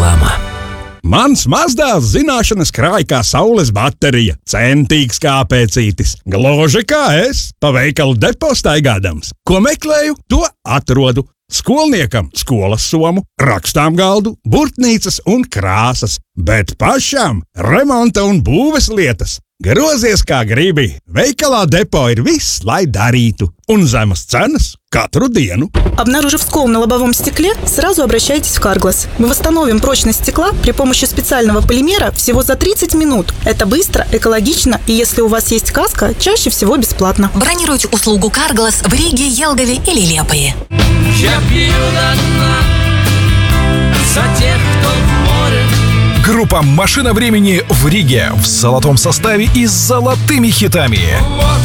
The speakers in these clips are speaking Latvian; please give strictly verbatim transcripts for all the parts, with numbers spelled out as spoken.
reklāmā. Mans mazdēls zināšanas krāj kā saules baterija, centīgs kā pēcītis, gluži kā es, pa veikalu depo staigādams. Ko meklēju, to atrodu. Skolniekam skolas somu, rakstām galdu, burtnīcas un krāsas, bet pašam remonta un būves lietas. Grozies kā gribi, veikalā depo ir viss, lai darītu, un zemas cenas katru диenu. Обнаружив скол на лобовом стекле, сразу обращайтесь в Carglass. Мы восстановим прочность стекла при помощи специального полимера всего за тридцать минут. Это быстро, экологично, и если у вас есть каска, чаще всего бесплатно. Бронируйте услугу Carglass в Риге, Елгове или Лепое. Я пью до дна за тех, кто в море. Группа «Машина времени» в Риге в золотом составе и с золотыми хитами. Вот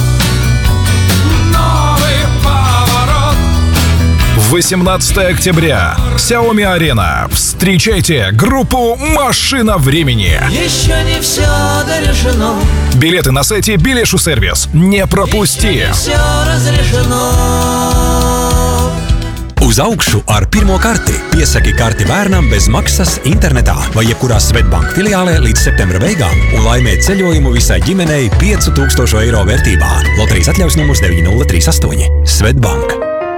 новый поворот. восемнадцатого октября. Xiaomi-арена. Встречайте группу «Машина времени». Еще не все дорешено. Билеты на сайте Билешу сервис. Не пропусти. Еще не все разрешено. Uz augšu ar pirmo karti. Piesaki karti bērnam bez maksas internetā vai jebkurā Svetbank filiālē līdz septembra beigām un laimē ceļojumu visai ģimenei pieci tūkstoši eiro vērtībā. Loterijas atļaus numurs deviņi nulle trīs astoņi. Svetbank.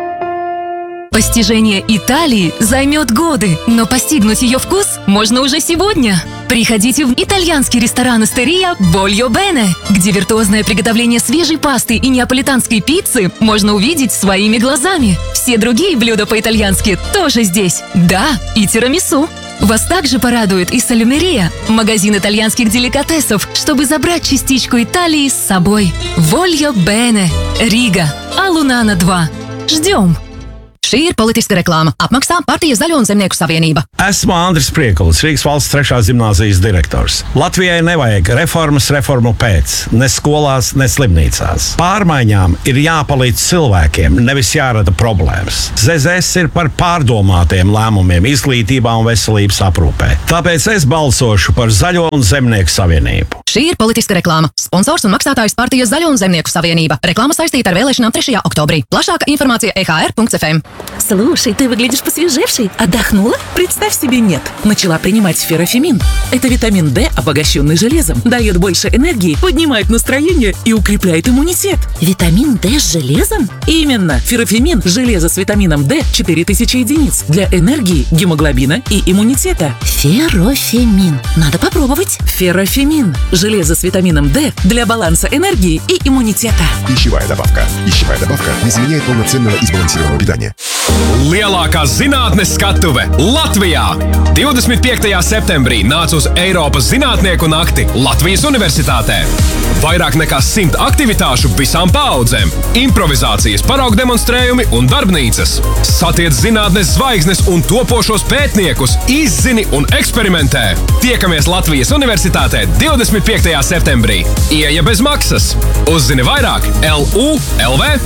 Постижение Италии займет годы, но постигнуть ее вкус можно уже сегодня. Приходите в итальянский ресторан «Остерия» Voglio Bene, где виртуозное приготовление свежей пасты и неаполитанской пиццы можно увидеть своими глазами. Все другие блюда по-итальянски тоже здесь. Да, и тирамису. Вас также порадует и салюмерия, магазин итальянских деликатесов, чтобы забрать частичку Италии с собой. Voglio Bene, Рига, Алунана два. Ждем! Šī ir politiska reklāma. Apmaksā Partija Zaļo un Zemnieku savienība. Esmu Andris Priekulis, Rīgas valsts trešās ģimnāzijas direktors. Latvijai nevajag reformas reformu pēc, ne skolās, ne slimnīcās. Pārmaiņām ir jāpalīdz cilvēkiem, nevis jārada problēmas. Zēzēs ir par pārdomātiem lēmumiem izglītībā un veselības aprūpē. Tāpēc es balsošu par Zaļo un Zemnieku savienību. Šī ir politiska reklāma. Sponsors un maksātājs Partija Zaļo un Zemnieku savienība. Реклама saistīta ar vēlēšanām trešajā oktobrī. Plašāka информация e h r punkt f m. Слушай, ты выглядишь посвежевшей. Отдохнула? Представь себе, нет. Начала принимать феррофемин. Это витамин D, обогащенный железом. Дает больше энергии, поднимает настроение и укрепляет иммунитет. Витамин D с железом? Именно. Феррофемин – железо с витамином D четыре тысячи единиц. Для энергии, гемоглобина и иммунитета. Феррофемин. Надо попробовать. Феррофемин. Железо с витамином D для баланса энергии и иммунитета. Пищевая добавка. Пищевая добавка не заменяет полноценного и сбалансированного питания. Lielākā zinātnes skatuve Latvijā! divdesmit piektajā septembrī nāc uz Eiropas zinātnieku nakti Latvijas Universitātē. Vairāk nekā simt aktivitāšu visām paaudzēm, improvizācijas, paraugu demonstrējumi un darbnīcas. Satiec zinātnes zvaigznes un topošos pētniekus, izzini un eksperimentē. Tiekamies Latvijas Universitātē divdesmit piektajā septembrī. Ieeja bez maksas. Uzzini vairāk L U L V.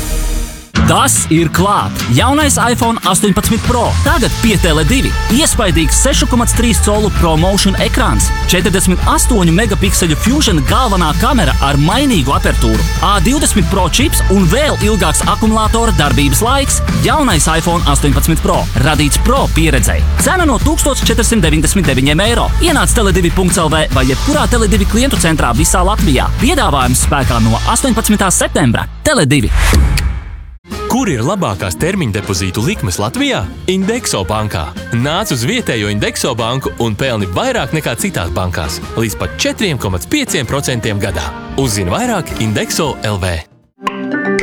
Tas ir klāt! Jaunais iPhone astoņpadsmit Pro. Tagad pie Tele divi. Iespaidīgs seši komats trīs colu ProMotion ekrāns, četrdesmit astoņu megapikseļu Fusion galvenā kamera ar mainīgu apertūru, A divdesmit Pro čips un vēl ilgāks akumulātora darbības laiks. Jaunais iPhone astoņpadsmit Pro. Radīts Pro pieredzei. Cena no tūkstoš četrsimt deviņdesmit deviņi eiro. Ienāc tele divi punkt l v vai jebkurā Tele divi klientu centrā visā Latvijā. Piedāvājums spēkā no astoņpadsmitā septembra. Tele divi. Kur ir labākās termiņa depozītu likmes Latvijā? Indexo bankā. Nāc uz vietējo Indexo banku un pelni vairāk nekā citās bankās. Līdz pat četri komats pieci procenti gadā. Uzzini vairāk Indexo L V.